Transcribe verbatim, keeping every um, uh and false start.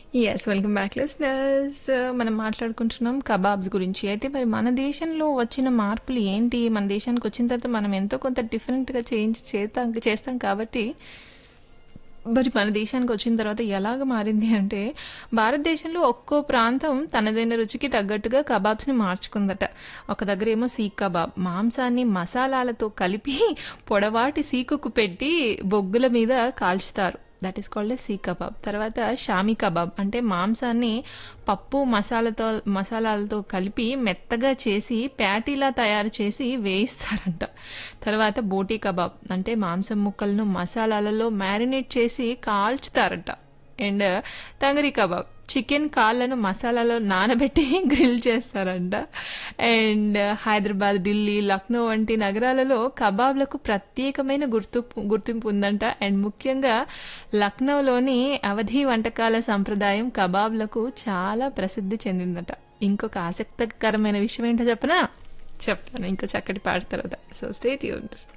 Yes. Welcome back listeners. మనం మాట్లాడుకుంటున్నాం kebabs గురించి. అయితే మరి మన దేశంలో వచ్చిన మార్పులు ఏంటి? మన దేశానికొచ్చిన తర్వాత మనం ఎంతో కొంత డిఫరెంట్‌గా చేంజ్ చేతాం చేస్తాం కాబట్టి, మరి మన దేశానికొచ్చిన తర్వాత ఎలాగ మారింది అంటే, భారతదేశంలో ఒక్కో ప్రాంతం తనదైన రుచికి తగ్గట్టుగా కబాబ్స్‌ని మార్చుకుందట. ఒక దగ్గరేమో సీక్ కబాబ్. మాంసాన్ని మసాలాలతో కలిపి పొడవాటి సీకుకు పెట్టి బొగ్గుల మీద కాల్చుతారు. That is called a seek kebab. తర్వాత షామీ కబాబ్ అంటే మాంసాన్ని పప్పు మసాలాతో మసాలాలతో కలిపి మెత్తగా చేసి ప్యాటీలా తయారు చేసి వేయిస్తారంట. తర్వాత బోటీ కబాబ్ అంటే మాంసం ముక్కలను మసాలాలలో మ్యారినేట్ చేసి కాల్చుతారట. అండ్ తంగరి కబాబ్ చికెన్ కాళ్ళను మసాలాలో నానబెట్టి గ్రిల్ చేస్తారంట. అండ్ హైదరాబాద్, ఢిల్లీ, లక్నో వంటి నగరాలలో కబాబ్లకు ప్రత్యేకమైన గుర్తింపు గుర్తింపు ఉందంట. అండ్ ముఖ్యంగా లక్నోలోని అవధి వంటకాల సంప్రదాయం కబాబ్లకు చాలా ప్రసిద్ధి చెందిందట. ఇంకొక ఆసక్తికరమైన విషయం ఏంటో చెప్పనా? చెప్తాను ఇంకో చక్కటి పాట తర్వాత. So stay tuned.